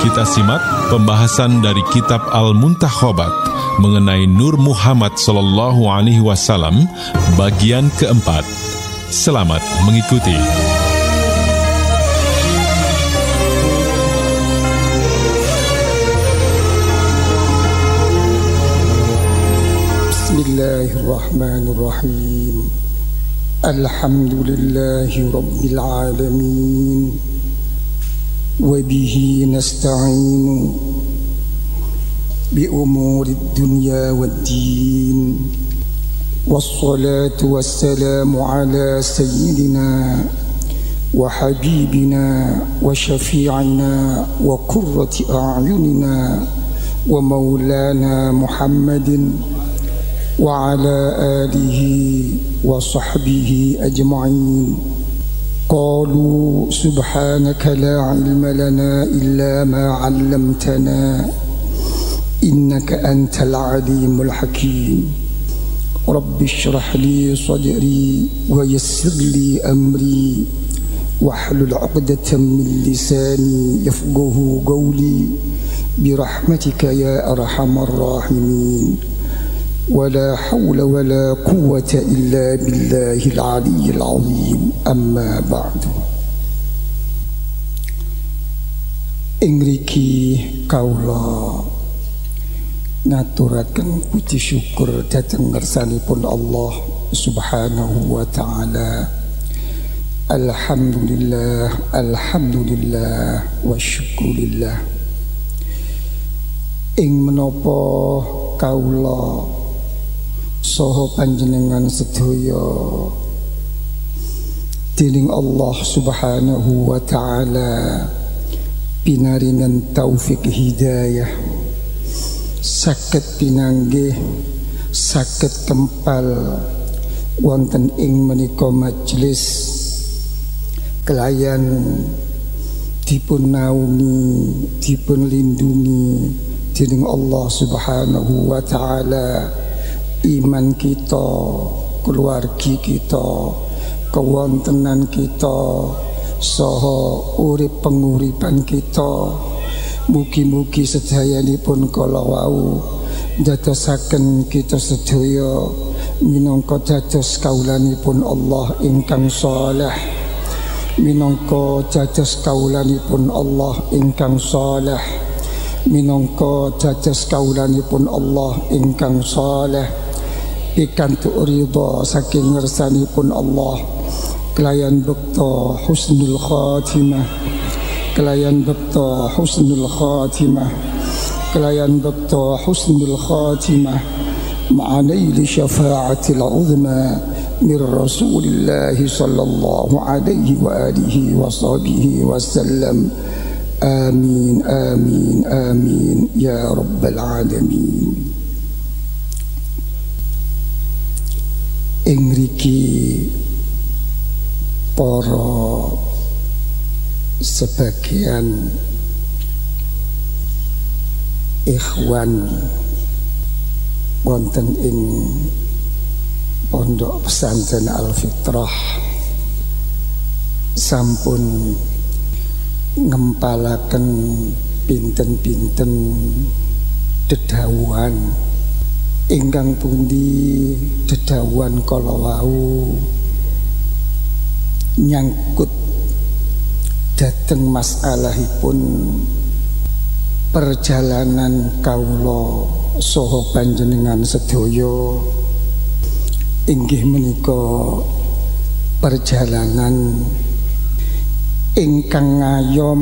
Kita simak pembahasan dari kitab Al-Muntakhabat mengenai Nur Muhammad SAW bagian keempat. Selamat mengikuti. Bismillahirrahmanirrahim. Alhamdulillahi rabbil alamin. Wa bihi nasta'inu bi umurid dunya waddin. Wassalatu wassalamu ala sayyidina wa habibina wa syafi'ina wa qurrati a'yunina wa maulana Muhammadin وعلى آله وصحبه أجمعين. قالوا سبحانك لا علم لنا إلا ما علمتنا إنك أنت العليم الحكيم. رب اشرح لي صدري ويسر لي أمري واحلل عقدة من لساني يفقه قولي برحمتك يا أرحم الراحمين. ولا حول ولا قوة إلا بالله العلي العظيم. أما بعد. Ingriki kaula ngaturaken puji syukur dhateng ngersanipun Allah Subhanahu wa taala. Alhamdulillah, alhamdulillah wa syukurillah. Ing menapa kaula saha panjenengan sedaya dening Allah Subhanahu wa taala pinaringan taufik hidayah, saged pinanggih, saged kempal wonten ing menika majelis kelayan dipun naungi, dipun lindungi dening Allah Subhanahu wa taala. Iman kita, keluargi kita, kewontenan kita, saha urip penguripan kita, mugi-mugi sedayanipun kala wau dadosaken kita sedaya minangka dados kaulanipun Allah ingkang saleh, minangka dados kaulanipun Allah ingkang saleh, minangka dados kaulanipun Allah ingkang saleh, pikantuk ridha saking ngersanipun Allah, kelayan bekta husnul khatimah, kelayan bekta husnul khatimah, kelayan bekta husnul khatimah ma'anaili syafa'atil uzma min Rasulillahi sallallahu alaihi wa alihi wa sahbihi wa sallam. Amin, amin, amin ya rabbal alamin. Ingriki para sebagian ikhwan wonten ing pondok pesantren Al-Fitrah sampun ngempalaken pinten-pinten dedawuhan ingkang pundi dedawuhan kala wau nyangkut dhateng masalahipun perjalanan kaula saha panjenengan sedaya, inggih menika perjalanan ingkang ngayom,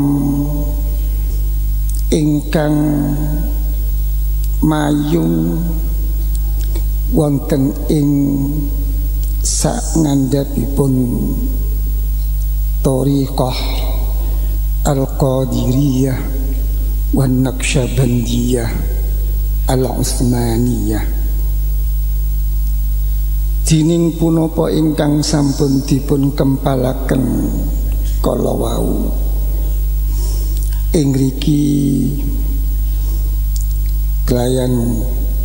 ingkang mayung wonten ing sangandhapipun thariqah Al-Qadiriyah wan Naqsyabandiyah Al-Utsmaniyah. Dining punapa ingkang sampun dipun kempalaken kala wau ing mriki kelayan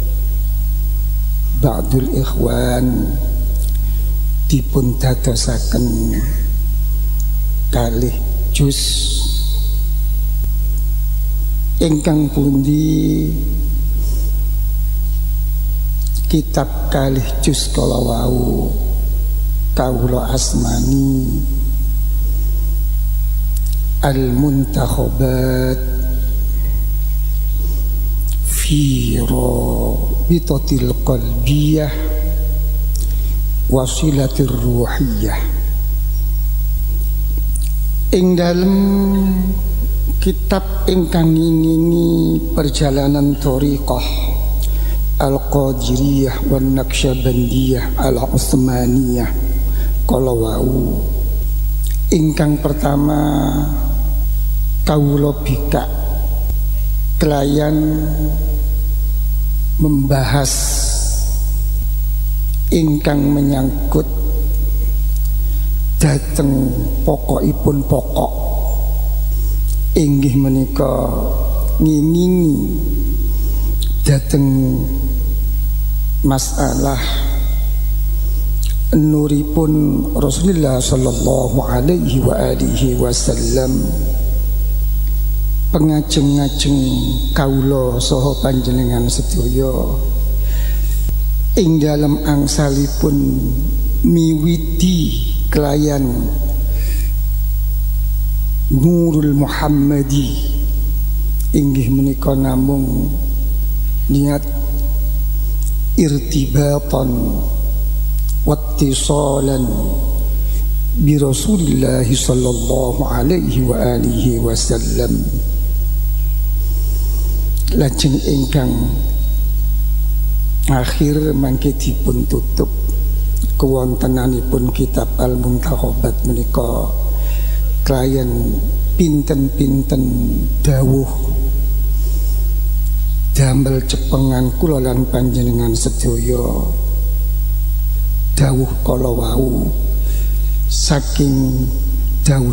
ba'dul ikhwan dipun dadosaken kalih juz ingkang pundi kitab kalih juz kala wau kawula asmani Al-Muntakhobat fi rabitatil qalbiyah wasilatir ruhiyah. Ing dalem kitab ingkang nginini perjalanan thariqah Al-Qadiriyah wan Naqsyabandiyah Al-Utsmaniyah kala wau ingkang pertama kawula bikak kelayan membahas ingkang menyangkut dhateng pokokipun pokok inggih menika nginini dhateng masalah nuripun Rasulullah sallallahu alaihi wa alihi wasallam, pengajeng-ajeng kawula saha panjenengan sedaya ing dalem angsalipun miwiti kelayan Nurul Muhammadi inggih menika namung niat irtibatan wattisalan bi Rasulillah sallallahu alaihi wa alihi wasallam. Lajeng ingkang akhir mangke dipun tutup kewontenanipun kitab Al-Muntakhobat menika kelayan pinten-pinten dawuh damel cepengan kula lan panjenengan sedaya dawuh kala wau saking dawuh